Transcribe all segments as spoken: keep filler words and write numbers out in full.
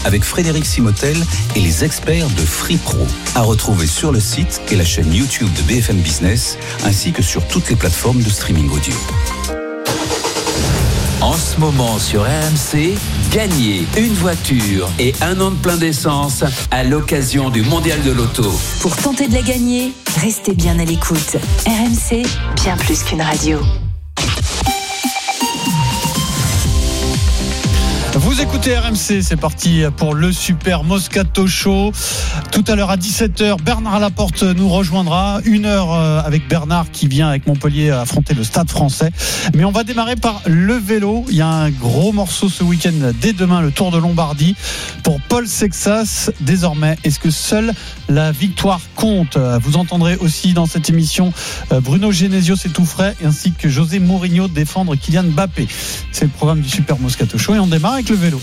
avec Frédéric Simotel et les experts de Free Pro. À retrouver sur le site et la chaîne YouTube de B F M Business, ainsi que sur toutes les plateformes de streaming audio. En ce moment sur R M C, gagnez une voiture et un an de plein d'essence à l'occasion du Mondial de l'Auto. Pour tenter de la gagner, restez bien à l'écoute. R M C, bien plus qu'une radio. Vous écoutez R M C, c'est parti pour le Super Moscato Show. Tout à l'heure à dix-sept heures, Bernard Laporte nous rejoindra. Une heure avec Bernard qui vient avec Montpellier affronter le Stade Français. Mais on va démarrer par le vélo. Il y a un gros morceau ce week-end, dès demain, le Tour de Lombardie. Pour Paul Sexas, désormais, est-ce que seule la victoire compte ? Vous entendrez aussi dans cette émission Bruno Genesio, c'est tout frais, ainsi que José Mourinho défendre Kylian Mbappé. C'est le programme du Super Moscato Show et on démarre avec le vélo.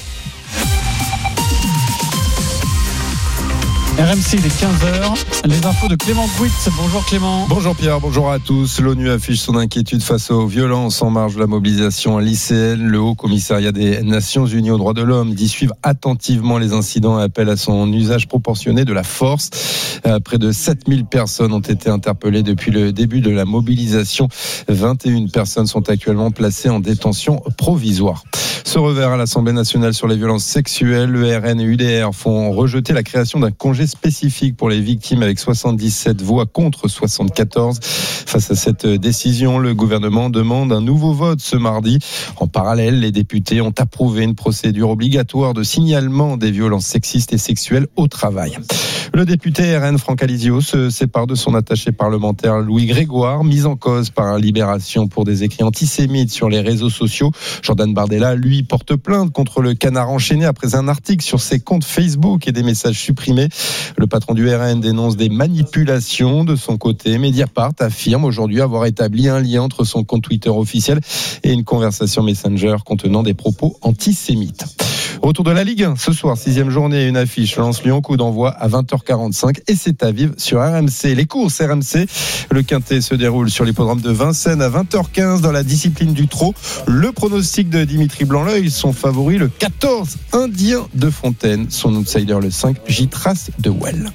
R M C, il est quinze heures. Les infos de Clément Gouit. Bonjour Clément. Bonjour Pierre, bonjour à tous. L'ONU affiche son inquiétude face aux violences en marge de la mobilisation lycéenne. Le Haut Commissariat des Nations Unies aux droits de l'homme dit suivre attentivement les incidents et appelle à son usage proportionné de la force. Près de sept mille personnes ont été interpellées depuis le début de la mobilisation. vingt et une personnes sont actuellement placées en détention provisoire. Ce revers à l'Assemblée nationale sur les violences sexuelles, le R N et U D R font rejeter la création d'un congé spécifique pour les victimes avec soixante-dix-sept voix contre soixante-quatorze. Face à cette décision, le gouvernement demande un nouveau vote ce mardi. En parallèle, les députés ont approuvé une procédure obligatoire de signalement des violences sexistes et sexuelles au travail. Le député R N Franck Alizio se sépare de son attaché parlementaire Louis Grégoire, mis en cause par Libération pour des écrits antisémites sur les réseaux sociaux. Jordan Bardella, lui, porte plainte contre le Canard enchaîné après un article sur ses comptes Facebook et des messages supprimés. Le patron du R N dénonce des manipulations. De son côté, Mediapart affirme aujourd'hui avoir établi un lien entre son compte Twitter officiel et une conversation Messenger contenant des propos antisémites. Retour de la Ligue un, ce soir, sixième journée, une affiche Lens-Lyon, coup d'envoi à vingt heures quarante-cinq et c'est à vivre sur R M C. Les courses R M C, le quintet se déroule sur l'hippodrome de Vincennes à vingt heures quinze dans la discipline du trot. Le pronostic de Dimitri Blanc-L'Œil, son favori, le quatorze, Indien de Fontaine, son outsider le cinq, J-Trace de Well.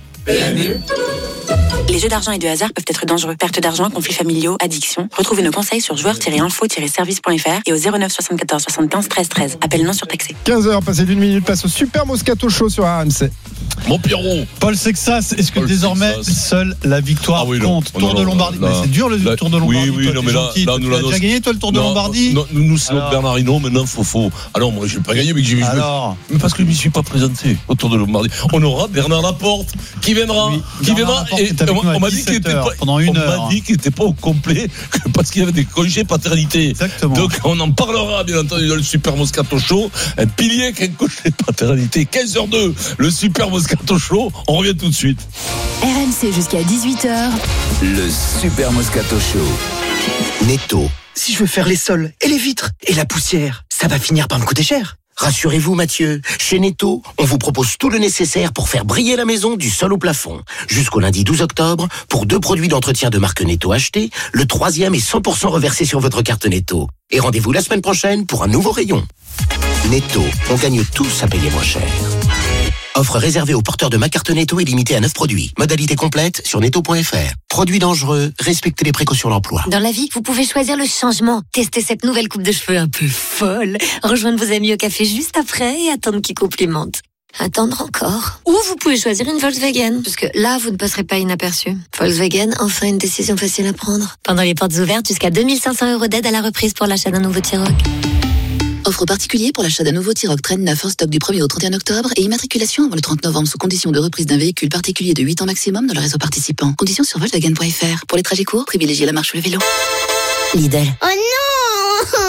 Les jeux d'argent et de hasard peuvent être dangereux. Perte d'argent, conflits familiaux, addiction. Retrouvez nos conseils sur joueurs tiret info tiret service point f r et au zéro neuf soixante-quatorze soixante-quinze treize treize. Appel non surtaxé. quinze heures, passé d'une minute, passe au Super Moscato Show sur R M C. Mon Pierrot. Paul Sexas, est-ce que Paul désormais Sexas. seule la victoire Ah oui, compte? non. Tour Non, de non, Lombardie. là, Mais c'est dur le là, Tour de Lombardie. Oui, oui, toi, non, t'es mais là, gentil. là, Tu nous l'as l'annonce. déjà gagné toi le Tour de Non, Lombardie? non, nous, nous, c'est Alors. notre Bernard Hinault, maintenant, faut, faut. Alors, moi, j'ai pas gagné, mais j'ai Alors. Mais parce que je m'y suis pas présenté au Tour de Lombardie. On aura Bernard Laporte qui viendra. Oui, qui Bernard viendra. Laporte Et est avec on, nous à on m'a dit qu'il était dix-sept heures, pas, pendant une on heure. m'a dit qu'il était pas au complet parce qu'il y avait des congés paternité. Exactement. Donc, on en parlera, bien entendu, dans le Super Moscato Show. Un pilier qui a un congé paternité. quinze heures deux, le Super Moscato Show. On revient tout de suite. R M C jusqu'à dix-huit heures. Le Super Moscato Show. Netto. Si je veux faire les sols et les vitres et la poussière, ça va finir par me coûter cher. Rassurez-vous Mathieu, chez Netto, on vous propose tout le nécessaire pour faire briller la maison du sol au plafond. Jusqu'au lundi douze octobre, pour deux produits d'entretien de marque Netto achetés, le troisième est cent pour cent reversé sur votre carte Netto. Et rendez-vous la semaine prochaine pour un nouveau rayon. Netto, on gagne tous à payer moins cher. Offre réservée aux porteurs de ma carte Netto et limitée à neuf produits. Modalité complète sur netto point f r. Produits dangereux, respectez les précautions d'emploi. Dans la vie, vous pouvez choisir le changement. Testez cette nouvelle coupe de cheveux un peu folle. Rejoindre vos amis au café juste après et attendre qu'ils complimentent. Attendre encore. Ou vous pouvez choisir une Volkswagen. Parce que là, vous ne passerez pas inaperçu. Volkswagen, enfin une décision facile à prendre. Pendant les portes ouvertes, jusqu'à deux mille cinq cents euros d'aide à la reprise pour l'achat d'un nouveau T-Roc. Offre particulier pour l'achat d'un nouveau T-Roc Traîne neuf en stock du premier au trente et un octobre et immatriculation avant le trente novembre sous condition de reprise d'un véhicule particulier de huit ans maximum dans le réseau participant. Conditions sur Volkswagen point f r. Pour les trajets courts, privilégiez la marche ou le vélo. Lidl. Oh non!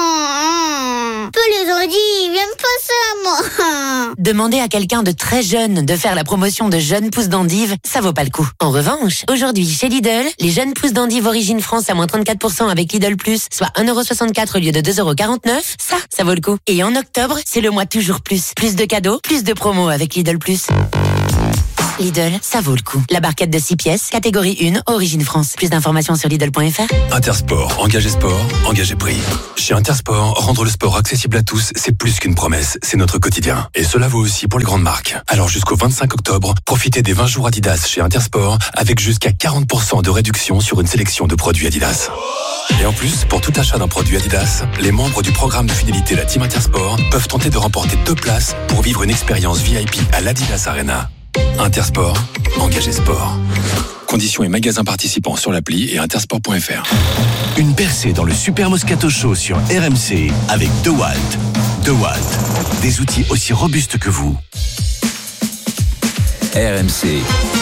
Peu les ont dit, j'aime pas ça, moi. Demander à quelqu'un de très jeune de faire la promotion de jeunes pousses d'endive, ça vaut pas le coup. En revanche, aujourd'hui, chez Lidl, les jeunes pousses d'endive origine France à moins trente-quatre pour cent avec Lidl Plus, soit un euro soixante-quatre au lieu de deux euros quarante-neuf, ça, ça vaut le coup. Et en octobre, c'est le mois toujours plus. Plus de cadeaux, plus de promos avec Lidl Plus. Lidl, ça vaut le coup. La barquette de six pièces, catégorie un, origine France. Plus d'informations sur Lidl point F R. Intersport, engagé sport, engagé prix. Chez Intersport, rendre le sport accessible à tous, c'est plus qu'une promesse, c'est notre quotidien. Et cela vaut aussi pour les grandes marques. Alors jusqu'au vingt-cinq octobre, profitez des vingt jours Adidas chez Intersport avec jusqu'à quarante pour cent de réduction sur une sélection de produits Adidas. Et en plus, pour tout achat d'un produit Adidas, les membres du programme de fidélité La Team Intersport peuvent tenter de remporter deux places pour vivre une expérience V I P à l'Adidas Arena. Intersport, engagé sport. Conditions et magasins participants sur l'appli et intersport point F R. Une percée dans le Super Moscato Show sur R M C avec DeWalt. DeWalt, des outils aussi robustes que vous. R M C.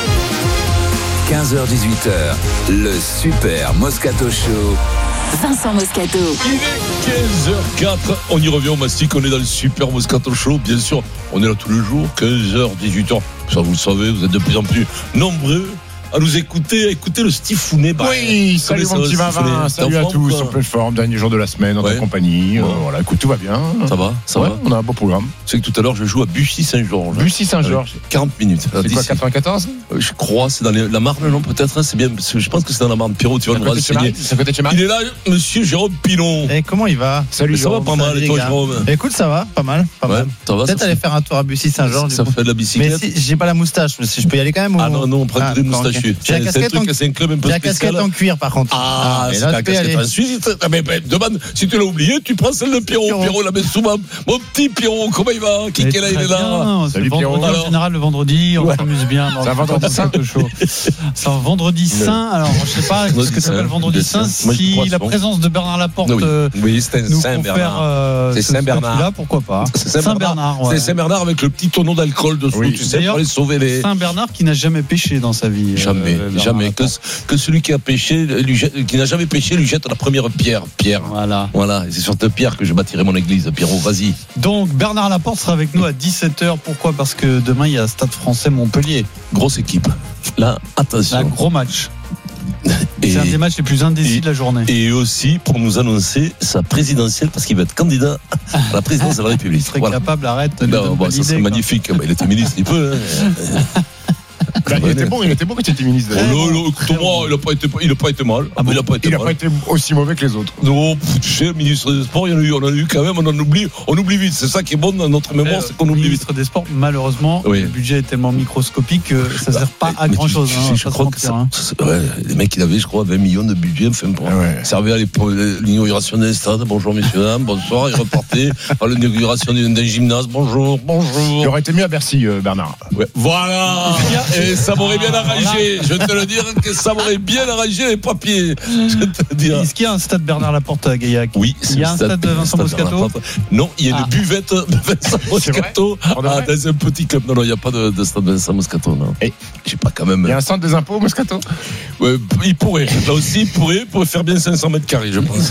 quinze heures dix-huit heures, le Super Moscato Show. Vincent Moscato. Il est quinze heures quatre, on y revient au Mastic, on est dans le Super Moscato Show, bien sûr, on est là tous les jours, quinze heures dix-huit heures, ça vous le savez, vous êtes de plus en plus nombreux à nous écouter, à écouter le Stifounet. Bah, oui, salut mon petit Vavin, salut à tous, en pleine forme, dernier jour de la semaine, en ouais. ta compagnie. Ouais. Euh, voilà, écoute, tout va bien. Ça va, ça ouais, va. On a un beau programme. Tu sais que tout à l'heure, je joue à Bussy-Saint-Georges. Bussy-Saint-Georges. quarante minutes. C'est quoi, quatre-vingt-quatorze Je crois, c'est dans les, la Marne, non, peut-être, hein, c'est bien, parce que je pense que c'est dans la Marne. Pierrot, tu vas nous renseigner. Il est là, monsieur Jérôme Pilon. Et comment il va? Salut, ça va pas mal, et toi, Jérôme? Écoute, ça va, pas mal, pas mal. Peut-être aller faire un tour à Bussy-Saint-Georges. Ça fait de la bicyclette. Mais si j'ai pas la moustache, je peux y aller quand même? Ah non, non, on prend des moustaches. J'ai la casquette c'est un club un peu spécial. La casquette en cuir, par contre. Ah, ah c'est la casquette en Suisse. Mais, mais demande, si tu l'as oublié, tu prends celle de Pierrot. Pierrot, Pierrot la met souvent. Mon petit Pierrot, comment il va? Qui est là, il est là. Salut Pierrot. En général, le vendredi, on s'amuse bien. C'est un vendredi saint. C'est un vendredi saint. Alors, je sais pas ce que ça s'appelle vendredi saint. Si la présence de Bernard Laporte oui, c'est Saint-Bernard. C'est Saint-Bernard. Là, pourquoi pas? C'est Saint-Bernard. C'est Saint-Bernard avec le petit tonneau d'alcool dessous, tu sais, pour les sauver les. Saint-Bernard qui n'a jamais péché dans sa vie. Jamais, jamais. Que celui qui a péché, lui jette, qui n'a jamais péché, lui jette la première pierre. Pierre. Voilà. Voilà. Et c'est sur cette pierre que je bâtirai mon église. Pierrot, vas-y. Donc, Bernard Laporte sera avec nous à dix-sept heures. Pourquoi? Parce que demain, il y a Stade Français Montpellier. Grosse équipe. Là, attention. Un gros match. Et c'est un des matchs les plus indécis et, de la journée. Et aussi pour nous annoncer sa présidentielle, parce qu'il va être candidat à la présidence de la République. Il serait voilà. capable, arrête. Non, bon, ça serait magnifique. Bah, il était ministre, il peut. Hein. Bah, il était bon, il était bon quand il était ministre. Oh, non, non, écoute-moi, il n'a pas été, il a pas été mal. Ah bon, il n'a pas, pas été aussi mauvais que les autres. Non, tu sais, le ministre des Sports, il y en a eu, on en a eu quand même, on en oublie, on oublie vite. C'est ça qui est bon dans notre mémoire, euh, c'est qu'on oublie vite. Le ministre des Sports, malheureusement, oui. Le budget est tellement microscopique que ça ne sert pas bah, à grand-chose. Je, hein, je crois que ça, hein. Ouais, les mecs, il avait, je crois, vingt millions de budget, enfin, pour ah ouais. servir à l'inauguration d'un stade. Bonjour, messieurs, dames, bonsoir. Il repartait à l'inauguration d'un gymnase. Bonjour, bonjour. Il aurait été mieux à Bercy, euh, Bernard. Ouais. Voilà. Et ça m'aurait bien arrangé. Je vais te le dire que ça m'aurait bien arrangé les papiers. Je vais te le dire. Est-ce qu'il y a un stade Bernard Laporte à Gaillac? Oui, il y a un stade, stade de Vincent Moscato. Non, il y a ah. une buvette de Vincent Moscato ah, dans un petit club. Non, non, il n'y a pas de, de stade Vincent Moscato. Non. Et j'ai pas quand même. Il y a un centre des impôts Moscato. Ouais, il pourrait. Là aussi, il pourrait pour faire bien cinq cents mètres carrés, je pense.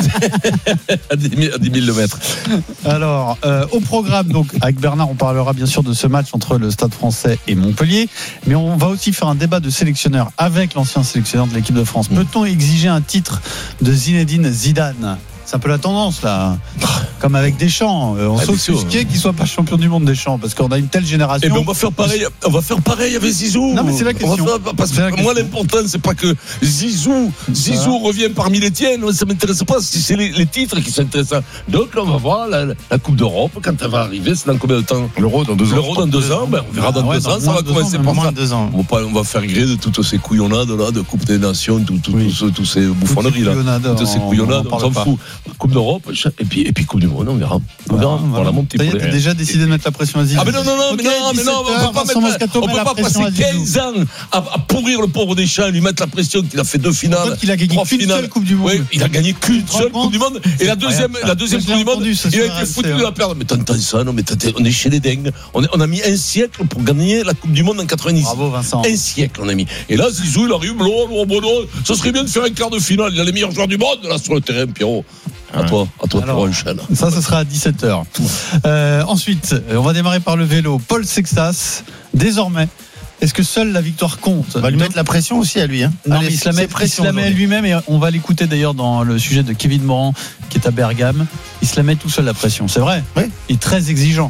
à dix mille mètres. Alors, euh, au programme, donc, avec Bernard, on parlera bien sûr de ce match entre le Stade Français et Montpellier, mais on va aussi faire un débat de sélectionneur avec l'ancien sélectionneur de l'équipe de France. Peut-on exiger un titre de Zinedine Zidane? C'est un peu la tendance là, comme avec Deschamps. On ah, s'offusquait qu'il soit pas champion du monde Deschamps parce qu'on a une telle génération. Et ben on va faire pareil. On va faire pareil avec Zizou. Non mais c'est la question. Faire, parce que moi question. L'important c'est pas que Zizou, Zizou voilà. revienne parmi les tiennes. Ça m'intéresse pas si c'est les, les titres qui sont intéressants. Donc là on va voir la, la Coupe d'Europe quand elle va arriver. C'est dans combien de temps? L'Euro dans deux ans. L'Euro dans deux ans. Ben on verra dans ah, ouais, deux ans. Ça va commencer par ça. On va on va faire gré de toutes ces couillonnades là, de Coupe des Nations, tous ces bouffonneries là, toutes ces couillonnades. On s'en fout. Coupe d'Europe. Et puis, et puis Coupe du Monde, on verra. On verra. Voilà, voilà. Mon petit poulet. T'as déjà décidé de mettre la pression à Zizou. Ah mais non, non, non, okay, mais non, mais non, on peut pas, mettre, on peut pas passer quinze ans à, à pourrir le pauvre Deschamps, lui mettre la pression qu'il a fait deux finales. Il a gagné qu'une finales. seule Coupe du Monde. Oui, il a gagné qu'une seule Coupe du Monde. Et la deuxième, la deuxième Coupe du Monde, il a été foutu de la perdre. Mais t'entends ça, non, mais on est chez les dingues. On a mis un siècle pour gagner la Coupe du Monde en quatre-vingt-dix. Bravo Vincent. Un siècle, on a mis. Et là, Zizou, il arrive, ça serait bien de faire un quart de finale. Il a les meilleurs joueurs du monde là sur le terrain, Pierrot. À toi, à toi pour enchaîner. Ça, ce sera à dix-sept heures. Euh, ensuite, on va démarrer par le vélo. Paul Sextas, désormais, est-ce que seule la victoire compte? On va lui mettre la pression aussi à lui. Hein. Non, Allez, mais il se la met, il se la met à lui-même et on va l'écouter d'ailleurs dans le sujet de Kevin Morand qui est à Bergame. Il se la met tout seul la pression, c'est vrai. Oui. Il est très exigeant.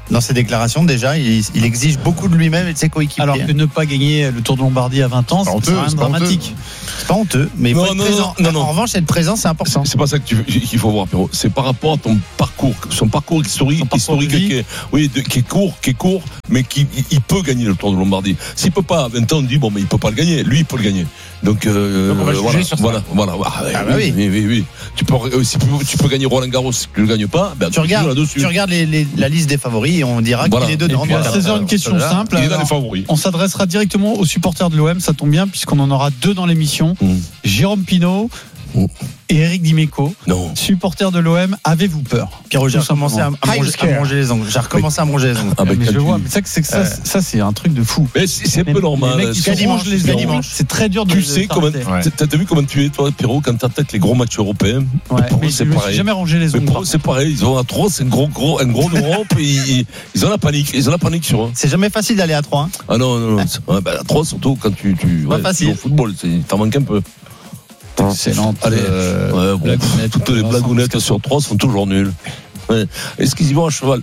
Dans ses déclarations, déjà, il, il exige beaucoup de lui-même et de ses coéquipiers. Alors que ne pas gagner le Tour de Lombardie à vingt ans, c'est rien de dramatique. C'est pas honteux, mais il faut non, être non, présent. Non, non, en revanche, être présent, c'est important. C'est, c'est pas ça que tu, qu'il faut voir, Pierrot. C'est par rapport à ton parcours, son parcours historique, son parcours historique qui est, oui, de, qui est court, qui est court, mais qui il peut gagner le Tour de Lombardie. S'il peut pas à vingt ans, on dit bon, mais il peut pas le gagner. Lui, il peut le gagner. Donc, euh, Donc on va euh, voilà, sur voilà, ça. voilà, voilà. Ah bah oui. oui, oui, oui. Tu peux, euh, si tu, tu peux gagner Roland Garros, si tu le gagnes pas, ben Tu regardes, là-dessus. tu regardes les, les, la liste des favoris et on dira Voilà. qu'il est dedans. Et puis à seize heures, une question simple. Il est dans Alors, les favoris. on s'adressera directement aux supporters de l'O M, ça tombe bien, puisqu'on en aura deux dans l'émission. Mmh. Jérôme Pinault Mmh. et Eric Dimeco. Non. Supporters de l'O M, avez-vous peur? Pierrot, j'ai Tout recommencé à, à, manger, à manger les ongles. J'ai recommencé à manger les ongles. Ah, ben, mais je quand vois, tu- mais c'est que, c'est que ça, Euh. ça, c'est un truc de fou. Mais c'est, c'est un Les- peu normal. Les mecs, ils C'est- se rongent les Pierrot. ongles. C'est très dur de Tu de sais comment, s'arrêter. Ouais. t'as, t'as vu comment tu es, toi, Pierrot, quand t'attaques les gros matchs européens? Ouais, Mais pour mais eux, je c'est me suis pareil. jamais rongé les Mais ongles. pour eux, c'est pareil. Ils ont à trois, c'est un gros, gros, un gros Europe et ils, ils ont la panique. Ils ont la panique sur eux. C'est jamais facile d'aller à trois. Hein. Ah non, non, non. Ouais, bah, à trois, surtout quand tu, tu, Pas ouais, facile. tu joues au football, c'est, t'en manques un peu. Excellente. Allez, euh, ouais, bon, blagounette. toutes les blagounettes sur trois sont toujours nulles. Ouais. Est-ce qu'ils y vont à cheval?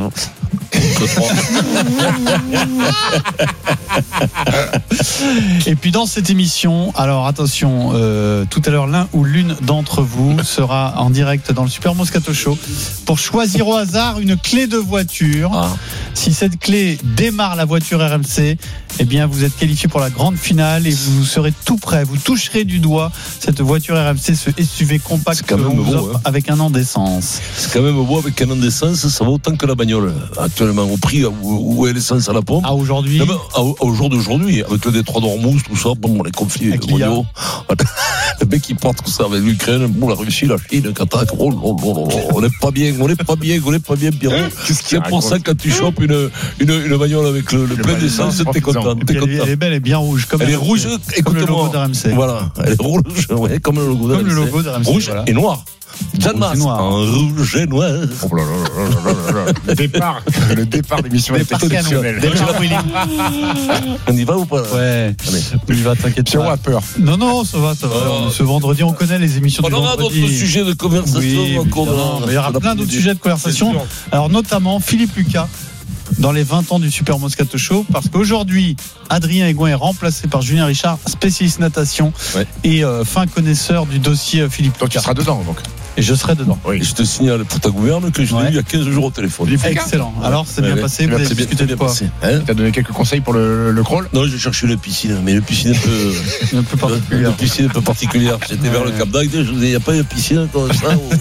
Et puis dans cette émission, alors attention, euh, tout à l'heure l'un ou l'une d'entre vous sera en direct dans le Super Moscato Show pour choisir au hasard une clé de voiture. Ah. Si cette clé démarre la voiture R M C, eh bien vous êtes qualifié pour la grande finale et vous serez tout prêt. Vous toucherez du doigt cette voiture R M C, ce S U V compact C'est quand que même l'on vous beau, offre hein. avec un an d'essence. C'est quand même beau avec un an d'essence, ça va autant que la bagnole. Actuellement, au prix où, où est l'essence à la pompe. Ah aujourd'hui, Non, mais au, au jour d'aujourd'hui, avec le détroit d'Ormuz, tout ça, bon, les conflits Avec l'I A. mondiaux. Le mec qui porte tout ça avec l'Ukraine, bon, la Russie, la Chine, le Qatar, oh, oh, oh, oh, oh, on n'est pas bien, on n'est pas bien, on n'est pas bien, Pierrot. C'est pour ça que quand tu chopes une, une, une bagnole avec le, le plein d'essence, t'es content. et T'es puis elle, est- content. elle est belle et bien rouge. Comme Elle est R M C. rouge, comme le logo écoute-moi. d'R M C. Voilà, elle est rouge, ouais, comme le logo Comme le d'R M C. logo d'R M C, Rouge voilà. et noir. Jeanne Rouge et Masse, noir. en rouge et noir. Oh là là là là là là là. Le départ, le départ d'émission était Départ exceptionnel. canon. Départ Willy. On y va ou pas là? Ouais, Allez. on y va, t'inquiète Pierrot pas. a peur. Non, non, ça va, ça va. Oh. Ce vendredi, on connaît les émissions On du aura vendredi. d'autres sujets de conversation Oui, encore. évidemment, mais il y aura plein d'autres sujets de conversation. Alors, notamment Philippe Lucas dans les vingt ans du Super Moscato Show, parce qu'aujourd'hui, Adrien Egoin est remplacé par Julien Richard, spécialiste natation Ouais. et euh, fin connaisseur du dossier euh, Philippe Donc tu Lucas. seras dedans. Donc. Et je serai dedans. Et je te signale pour ta gouverne que je l'ai Ouais. eu il y a quinze jours au téléphone. Excellent. Alors, c'est bien Ouais, passé. Vous ouais. avez C'est bien- discuté c'est de bien quoi passé. Hein? Tu as donné quelques conseils pour le, le crawl. Non, j'ai cherché une piscine, mais une piscine un peu, Un peu particulière. une piscine un peu particulière. J'étais vers le Cap d'Agde, je me disais, il n'y a pas une piscine comme ça où,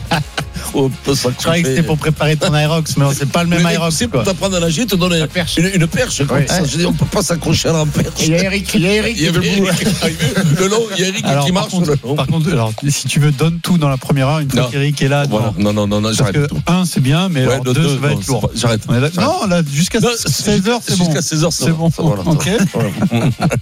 où on peut Je croyais que c'était pour préparer ton Aerox, mais c'est pas le même Aerox. C'est quoi. pour t'apprendre à nager, te donner perche. une, une perche. Comme Ouais. ça. Je dis, on peut pas s'accrocher à la perche. Il y a Eric, il y a Eric. Il y avait Eric qui arrivait le long, il y a Eric Alors, qui par marche contre, le long. par contre, alors, si tu veux, donne tout dans la première heure, une fois Non. qu'Eric est là. Voilà. Non, non, non, non, Parce j'arrête que tout. un, c'est bien, mais Ouais, alors le deux, deux, ça va non, être lourd. c'est pas- j'arrête. On est là- J'arrête. Non, là, jusqu'à Non, seize heures, c'est bon. Jusqu'à seize heures, ça C'est va. bon. Ça va, là, Ok. ça va.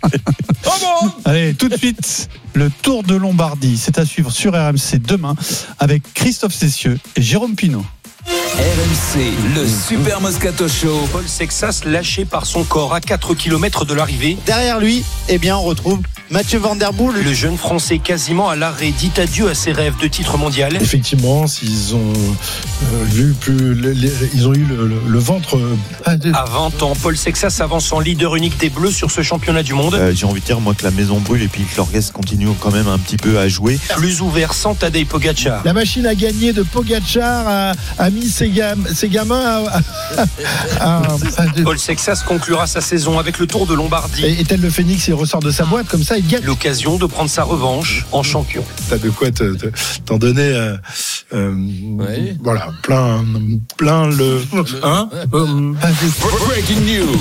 Allez, tout de suite, le Tour de Lombardie. C'est à suivre sur R M C demain avec Christophe Cessieux et Jérôme Pinault. R M C, le Super Moscato Show. Paul Sexas lâché par son corps à quatre kilomètres de l'arrivée. Derrière lui, eh bien, on retrouve Mathieu Van Der Poel. Le jeune Français quasiment à l'arrêt dit adieu à ses rêves de titre mondial. Effectivement, s'ils ont euh, vu plus, les- les- ils ont eu le, le- le ventre. euh, À vingt ans, Paul Sexas avance en leader unique des Bleus sur ce championnat du monde. Euh, j'ai envie de dire moi que la maison brûle et puis que l'orchestre continue quand même un petit peu à jouer. Plus ouvert sans Tadej Pogacar. La machine à gagner de Pogacar a, a mis ses, gam- ses gamins à. à- à- Paul Sexas conclura sa saison avec le Tour de Lombardie. et, et tel le phénix, il ressort de sa boîte comme ça, il gagne. L'occasion de prendre sa revanche en champion. T'as de quoi te- te- t'en donner. euh, euh, Voilà, plein, plein le. Hein Breaking news.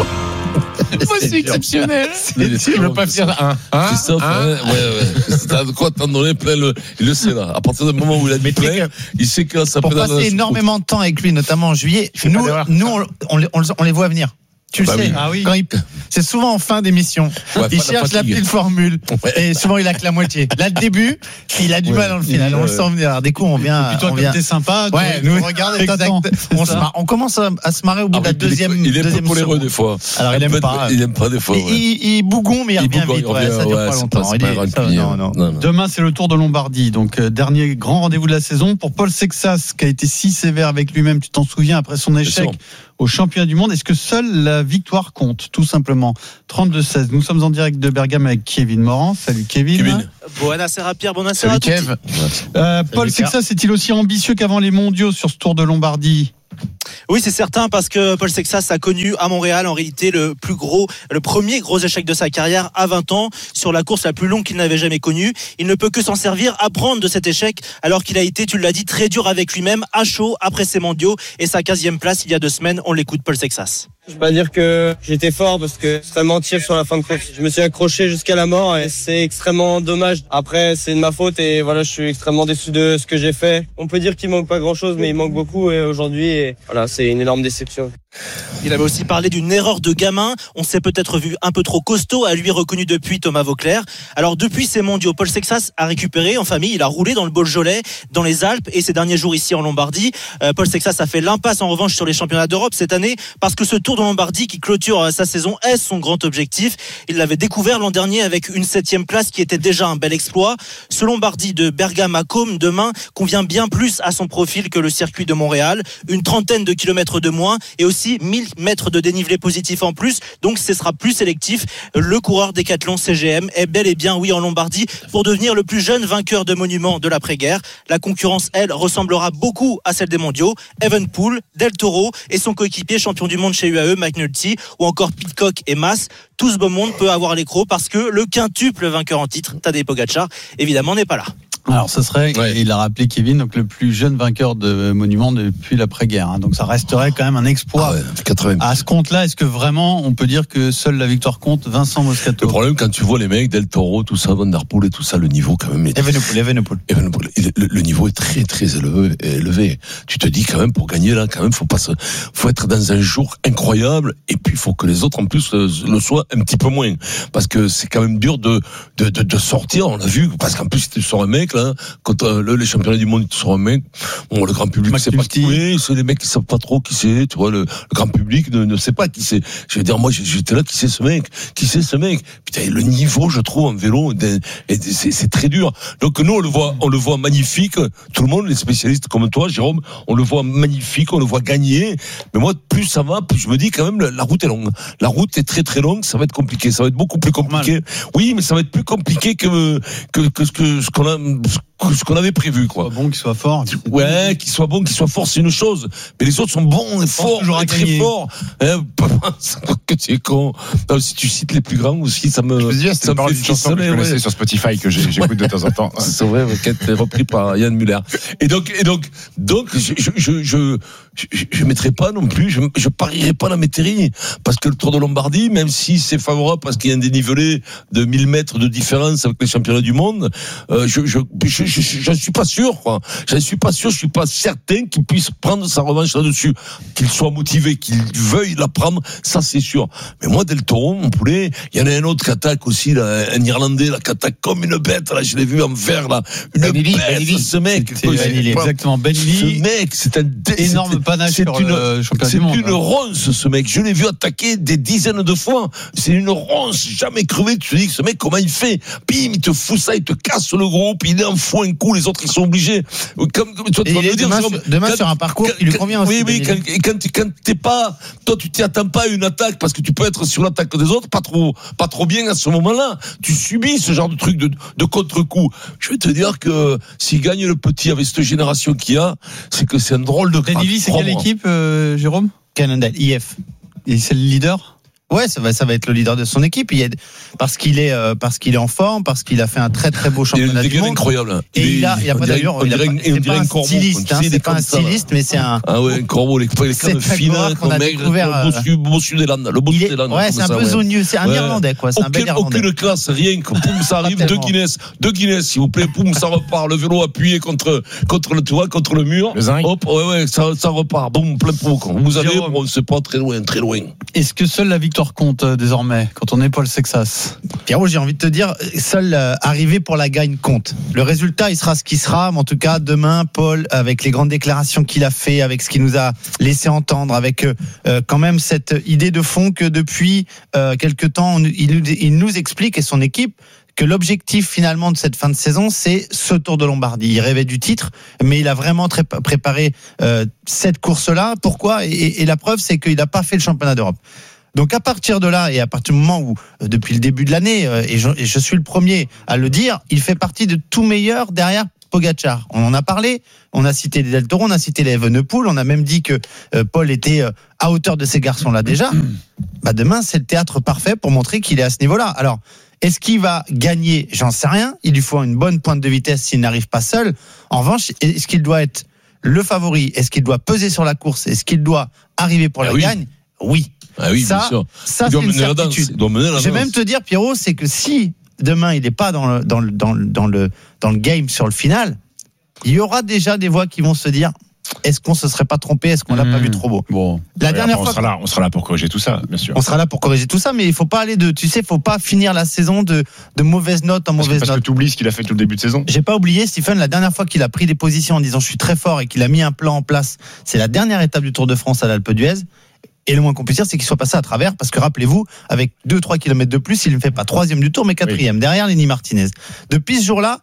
C'est exceptionnel. Tu veux pas faire un, un, Christophe, un. ouais, ouais, ouais. T'as de quoi t'en donner plein le. Il le sait là. À partir du moment où il a dit plein, il sait que ça Pour peut passer énormément de temps avec lui, notamment en juillet, nous, nous on, on les, on les- on les voit venir. Tu bah le sais, oui. ah oui. Quand il, c'est souvent en fin d'émission. Ouais, il cherche la, la petite formule. Et souvent, il a que la moitié. Là, le début, il a du ouais. mal dans le final. On le sent venir. Alors, des coups, on vient. Et puis toi, on comme vient... t'es sympa, ouais, nous, nous, regarde, on, se mar... on commence à, à se marrer au bout ah, de la deuxième. Il est deuxième peu coléreux des fois. Alors, il aime pas. Il aime pas des fois. Il, il bougon, mais il revient vite. Ça dure pas longtemps. Demain, c'est le Tour de Lombardie. Donc, dernier grand rendez-vous de la saison pour Paul Sexas, qui a été si sévère avec lui-même. Tu t'en souviens après son échec au championnat du monde. Est-ce que seule la victoire compte, tout simplement? Trente-deux seize. Nous sommes en direct de Bergame avec Kevin Morand. Salut Kevin. Kevin. Buonasera Pierre, buonasera à tous. Euh, Paul Sexas est-il aussi ambitieux qu'avant les mondiaux sur ce Tour de Lombardie? Oui, c'est certain, parce que Paul Sexas a connu à Montréal en réalité le plus gros, le premier gros échec de sa carrière à vingt ans sur la course la plus longue qu'il n'avait jamais connue. Il ne peut que s'en servir, apprendre de cet échec, alors qu'il a été, tu l'as dit, très dur avec lui-même, à chaud après ses mondiaux et sa quinzième place il y a deux semaines. On l'écoute, Paul Sexas. Je peux pas dire que j'étais fort parce que c'est extrêmement tir sur la fin de course. Je me suis accroché jusqu'à la mort et c'est extrêmement dommage. Après, c'est de ma faute et voilà, je suis extrêmement déçu de ce que j'ai fait. On peut dire qu'il manque pas grand chose, mais il manque beaucoup et aujourd'hui, et voilà, c'est une énorme déception. Il avait aussi parlé d'une erreur de gamin. On s'est peut-être vu un peu trop costaud, a lui reconnu depuis Thomas Vauclair. Alors depuis ces mondiaux, Paul Sexas a récupéré en famille. Il a roulé dans le Beaujolais, dans les Alpes et ces derniers jours ici en Lombardie. Euh, Paul Sexas a fait l'impasse en revanche sur les championnats d'Europe cette année parce que ce Tour de Lombardie qui clôture sa saison est son grand objectif. Il l'avait découvert l'an dernier avec une septième place qui était déjà un bel exploit. Ce Lombardie de Bergame à Côme demain convient bien plus à son profil que le circuit de Montréal. Une trentaine de kilomètres de moins et aussi mille mètres de dénivelé positif en plus, donc ce sera plus sélectif. Le coureur Décathlon C G M est bel et bien oui en Lombardie pour devenir le plus jeune vainqueur de monument de l'après-guerre. La concurrence, elle, ressemblera beaucoup à celle des mondiaux. Evenepoel, Del Toro et son coéquipier champion du monde chez U A E, McNulty, ou encore Pidcock et Mas. Tout ce beau monde peut avoir l'écrou parce que le quintuple vainqueur en titre, Tadej Pogačar, évidemment n'est pas là. Alors, ce serait, ouais. il a rappelé Kevin, donc le plus jeune vainqueur de monument depuis l'après-guerre. Hein. Donc, ça resterait quand même un exploit. Ah ouais, quatre-vingts. À ce compte-là, est-ce que vraiment on peut dire que seule la victoire compte? Vincent Moscato. Le problème, quand tu vois les mecs, Del Toro, tout ça, Van der Poel et tout ça, le niveau quand même est. Evenepoel, Evenepoel. Evenepoel. Le, le niveau est très, très élevé, élevé. Tu te dis quand même, pour gagner là, quand même, faut pas se, faut être dans un jour incroyable et puis il faut que les autres en plus le, le soient un petit peu moins. Parce que c'est quand même dur de, de, de, de sortir, on l'a vu, parce qu'en plus, tu sors un mec là, quand euh, le, les championnats du monde sont un mec, bon, le grand public sait pas qui c'est, c'est des mecs qui savent pas trop qui c'est, tu vois, le, le grand public ne, ne sait pas qui c'est. Je veux dire, moi j'étais là, qui c'est ce mec, qui c'est ce mec. Putain, le niveau, je trouve, en vélo, c'est, c'est très dur. Donc nous, on le voit, on le voit magnifique. Tout le monde, les spécialistes comme toi, Jérôme, on le voit magnifique, on le voit gagner. Mais moi, plus ça va, plus je me dis quand même, la, la route est longue. La route est très très longue, ça va être compliqué, ça va être beaucoup plus compliqué. Oui, mais ça va être plus compliqué que que que ce que ce qu'on a. ce qu'on avait prévu, quoi. Qu'il soit bon, qu'il soit fort. Ouais, qu'il soit bon, qu'il soit fort, c'est une chose. Mais les autres sont bons et forts, et très forts. Hein, que tu es con. Non, si tu cites les plus grands aussi, ça me. Je veux dire, c'est une parole d'une chanson que je connaissais ouais. sur Spotify que j'écoute de temps en temps. C'est vrai, qui a été repris par Yann Muller. Et donc, et donc, donc, je, je, je, je, je, je mettrai pas non plus, je, je parierai pas la métairie. Parce que le Tour de Lombardie, même si c'est favorable parce qu'il y a un dénivelé de mille mètres de différence avec les championnats du monde, euh, je, je, je, je, j'en suis pas sûr, quoi. J'en suis pas sûr, je suis pas certain qu'il puisse prendre sa revanche là-dessus. Qu'il soit motivé, qu'il veuille la prendre, ça c'est sûr. Mais moi, Del Toro, mon poulet, il y en a un autre qui attaque aussi, là, un Irlandais, là, qui attaque comme une bête, là, je l'ai vu en vert, là. Une Benili, bête, Benili. ce mec. C'est Benili, exactement. Benili. Ce mec, c'est un dé- énorme panache sur une, le championnat c'est du monde. C'est une ronce, ce mec. Je l'ai vu attaquer des dizaines de fois. C'est une ronce, jamais crevé. Tu te dis, ce mec, comment il fait? Bim, il te fout ça, il te casse le groupe, il en fout un coup, les autres, ils sont obligés. Comme, comme toi, tu vas me dire, demain, sur, demain quand, sur un parcours, quand, il lui convient aussi. Oui, oui, quand, quand, quand t'es pas, toi, tu t'y attends pas à une attaque, parce que tu peux être sur l'attaque des autres, pas trop, pas trop bien à ce moment-là. Tu subis ce genre de truc de, de contre-coup. Je vais te dire que s'il gagne le petit avec cette génération qu'il y a, c'est que c'est un drôle de Benili, c'est quelle équipe, euh, Jérôme? Cannondale, I F. Et c'est le leader? Ouais, ça va, ça va être le leader de son équipe. Il est, parce qu'il est, euh, parce qu'il est en forme, parce qu'il a fait un très très beau championnat du monde. Incroyable. Et il, il a, il a pas d'ailleurs, il a pas, c'est pas un corbeau, styliste, hein, c'est pas un styliste, mais c'est un. Ah ouais, un corbeau, les cannes fines, qu'on a découvert. Le bossu des Landes, le bossu des Landes. Ouais, c'est un peu zogneux, c'est un Irlandais, quoi. C'est un bel Irlandais. Aucune classe, rien que poum, ça arrive, deux Guinness, deux Guinness, s'il vous plaît, poum, ça repart, le vélo appuyé contre, contre le, tu vois, contre le mur. Hop, ouais, ouais, ça, ça repart, boum, plein pot, quand vous allez, bon, c'est pas très loin, très loin. Est-ce que seule la victoire compte, désormais? Quand on est Paul Sexas, Pierrot, j'ai envie de te dire, seul euh, arriver pour la gagne compte. Le résultat, il sera ce qu'il sera, mais en tout cas, demain, Paul, avec les grandes déclarations qu'il a fait, avec ce qu'il nous a laissé entendre, avec euh, quand même cette idée de fond que depuis euh, quelque temps, on, il, il nous explique, et son équipe, que l'objectif finalement de cette fin de saison, c'est ce Tour de Lombardie. Il rêvait du titre, mais il a vraiment très préparé euh, cette course-là. Pourquoi ? et, et la preuve, c'est qu'il n'a pas fait le championnat d'Europe. Donc à partir de là, et à partir du moment où, euh, depuis le début de l'année, euh, et, je, et je suis le premier à le dire, il fait partie de tout meilleur derrière Pogacar. On en a parlé, on a cité les Del Toro, on a cité les Evenepoel, on a même dit que euh, Paul était euh, à hauteur de ces garçons-là déjà. Bah demain, c'est le théâtre parfait pour montrer qu'il est à ce niveau-là. Alors, est-ce qu'il va gagner ? J'en sais rien. Il lui faut une bonne pointe de vitesse s'il n'arrive pas seul. En revanche, est-ce qu'il doit être le favori ? Est-ce qu'il doit peser sur la course ? Est-ce qu'il doit arriver pour ah la oui. gagne ? Oui. Ah oui, ça, bien sûr. ça c'est une certitude. Je vais même te dire, Pierrot, c'est que si demain il n'est pas dans le, dans, le, dans, le, dans, le, dans le game sur le final, il y aura déjà des voix qui vont se dire est-ce qu'on se serait pas trompé ? Est-ce qu'on l'a mmh. pas vu trop beau ? Bon. La ouais, dernière après, on fois, sera là, on sera là pour corriger tout ça, bien sûr. On sera là pour corriger tout ça, mais il faut pas aller de, tu sais, faut pas finir la saison de, de mauvaise note en mauvaise note. Parce que tu oublies ce qu'il a fait tout le début de saison. J'ai pas oublié, Stephen, la dernière fois qu'il a pris des positions en disant je suis très fort et qu'il a mis un plan en place, c'est la dernière étape du Tour de France à l'Alpe d'Huez. Et le moins qu'on puisse dire, c'est qu'il soit passé à travers, parce que rappelez-vous, avec deux trois kilomètres de plus, il ne fait pas troisième du Tour, mais quatrième, oui. derrière Lenny Martinez. Depuis ce jour-là,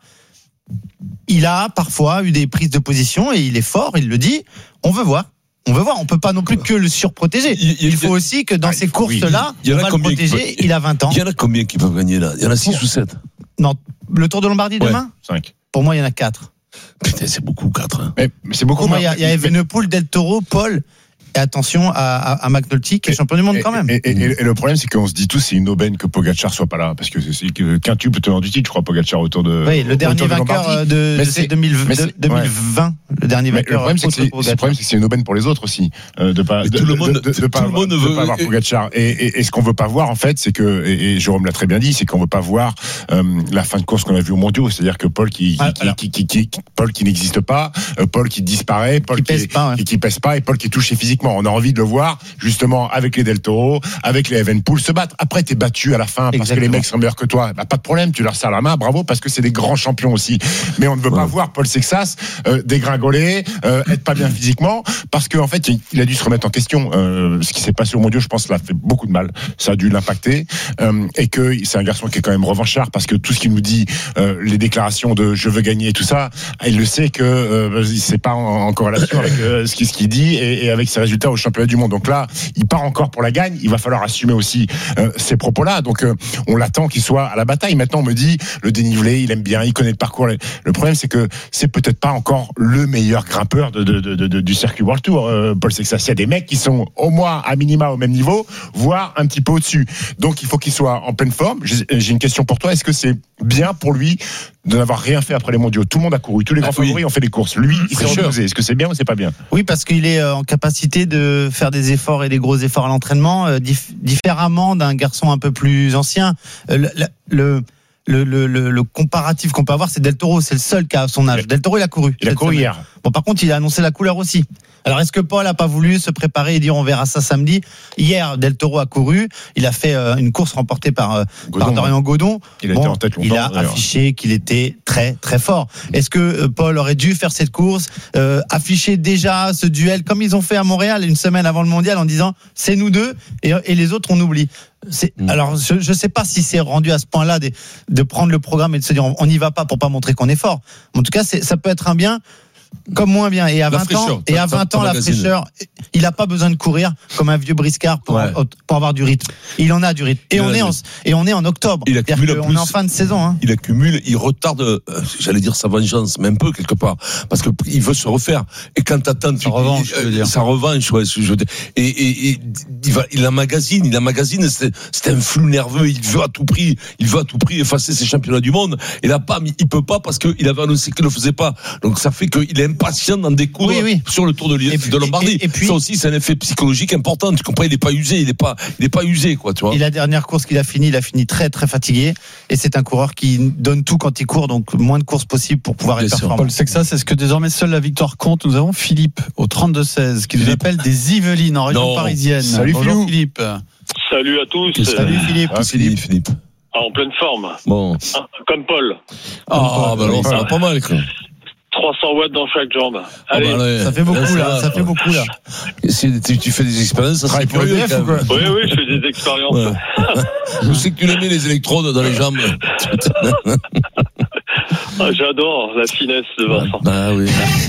il a parfois eu des prises de position, et il est fort, il le dit, on veut voir. On veut voir, on peut pas non plus que le surprotéger. Il, il faut aussi que dans ah, ces courses-là, oui. on va le protéger, il a vingt ans. Il y en a combien qui peuvent gagner là ? Il y en a six ou sept ? Non, le Tour de Lombardie ouais, demain ? cinq. Pour moi, il y en a quatre. Putain, c'est beaucoup, quatre. Hein. Mais, mais c'est beaucoup. Pour moi, il y a, il y a Evenepoel, Del Toro, Paul... Et attention à, à, à McNulty qui est champion du monde et, quand même. Et, et, et, et le problème, c'est qu'on se dit tous, c'est une aubaine que Pogacar soit pas là, parce que c'est qu'un tube tenant du titre, je crois, Pogacar autour de. Oui, le dernier vainqueur de, de ces deux mille vingt, ouais. Le dernier vainqueur. Le problème, c'est que c'est, le problème, c'est que c'est une aubaine pour les autres aussi, euh, de pas, de, tout le monde, de, de, de, de pas, avoir, de pas avoir Pogacar. Et, et, et ce qu'on veut pas voir, en fait, c'est que, et, et Jérôme l'a très bien dit, c'est qu'on veut pas voir euh, la fin de course qu'on a vue aux Mondiaux, c'est-à-dire que Paul qui, ah, qui, qui, qui, qui, Paul qui n'existe pas, euh, Paul qui disparaît, Paul qui, qui pèse pas, ouais. qui pèse pas, et Paul qui est touché physiquement. On a envie de le voir. Justement avec les Del Toro, avec les Evenepoel se battre. Après t'es battu à la fin parce Exactement. que les mecs sont meilleurs que toi. Bah, pas de problème, tu leur serres la main, bravo, parce que c'est des grands champions aussi. Mais on ne veut ouais. pas voir Paul Sexas euh, dégringoler, euh, être pas bien physiquement, parce qu'en fait il a dû se remettre en question. Euh, ce qui s'est passé au Mondiaux, je pense, l'a fait beaucoup de mal. Ça a dû l'impacter euh, et que c'est un garçon qui est quand même revanchard, parce que tout ce qu'il nous dit, euh, les déclarations de je veux gagner et tout ça, il le sait que euh, c'est pas en, en corrélation avec euh, ce qu'il ce qu'il dit et, et avec ses résultats au championnat du monde. Donc là, il part encore pour la gagne. Il va falloir assumer aussi euh, ces propos-là. Donc, euh, on l'attend qu'il soit à la bataille. Maintenant, on me dit le dénivelé, il aime bien, il connaît le parcours. Le problème, c'est que c'est peut-être pas encore le meilleur grimpeur de, de, de, de, du circuit World Tour. Euh, Paul Sexas, il y a des mecs qui sont au moins à minima au même niveau, voire un petit peu au-dessus. Donc, il faut qu'il soit en pleine forme. J'ai, j'ai une question pour toi. Est-ce que c'est bien pour lui de n'avoir rien fait après les mondiaux? Tout le monde a couru, tous les grands ah, favoris oui. ont fait des courses. Lui, il s'est reposé. Est-ce que c'est bien ou c'est pas bien? Oui, parce qu'il est en capacité de faire des efforts et des gros efforts à l'entraînement, euh, dif- différemment d'un garçon un peu plus ancien. Euh, le, le Le, le, le, le comparatif qu'on peut avoir, c'est Del Toro, c'est le seul qui a son âge. Del Toro, il a couru. Il a couru hier. Bon, par contre, il a annoncé la couleur aussi. Alors, est-ce que Paul a pas voulu se préparer et dire on verra ça samedi? Hier, Del Toro a couru. Il a fait euh, une course remportée par, euh, Godon, par Dorian Godon. Il a bon, été en tête longtemps. Il a d'ailleurs. affiché qu'il était très, très fort. Est-ce que euh, Paul aurait dû faire cette course, euh, afficher déjà ce duel, comme ils ont fait à Montréal une semaine avant le mondial, en disant c'est nous deux et, et les autres on oublie? C'est, mmh. Alors, je ne sais pas si c'est rendu à ce point-là de, de prendre le programme et de se dire on n'y va pas pour pas montrer qu'on est fort. En tout cas, c'est, ça peut être un bien. Comme moins bien. Et à La vingt fraîcheur, ans, et à vingt ans, la magazine. fraîcheur, il n'a pas besoin de courir comme un vieux briscard pour, Ouais. pour avoir du rythme. Il en a du rythme. Et Il on a est du en, rythme. et on est en octobre. Il accumule C'est-à-dire en qu'on est plus. en fin de saison, hein. Il accumule, il retarde, euh, j'allais dire sa vengeance, mais un peu quelque part, parce que il veut se refaire. Et quand t'attends, Sa revanche, euh, je veux dire. sa revanche, ouais, je veux dire. Et, et, et il va, il emmagasine, il emmagasine. C'est, c'est un flou nerveux. Il veut à tout prix, il veut à tout prix effacer ses championnats du monde. Et là, bam, il peut pas parce qu'il avait annoncé qu'il le faisait pas. Donc ça fait qu'il est impatient d'en découdre Oui, oui. sur le Tour de, Et puis- de Lombardie. et- et puis- ça aussi, c'est un effet psychologique important. Tu comprends? Il est pas usé, il est pas, il est pas usé, quoi, tu vois. Et la dernière course qu'il a fini, il a fini très très fatigué. Et c'est un coureur qui donne tout quand il court, donc moins de courses possibles pour pouvoir Bien être sûr. performant. Paul Sexas, est-ce que désormais seule la victoire compte? Nous avons Philippe au trente-deux seize qui nous Philippe. appelle des Yvelines en région Non. parisienne. Salut, Bonjour Philippe. Salut à tous. Salut Philippe. Ah, Philippe, Philippe. Ah, en pleine forme. Bon. Ah, comme Paul. Ah, bah alors, ça va pas mal, quoi. trois cents watts dans chaque jambe. Ah, Allez. bah, allez. Ça fait beaucoup Là, là, ça fait beaucoup là. Si tu, tu fais des expériences, ça c'est Travaille pour curieux, E D F quand ou quoi même. Oui, oui, je fais des expériences. Ouais. Je sais que tu les mets les électrodes dans les jambes. Ah, j'adore la finesse de Vincent. Bah oui.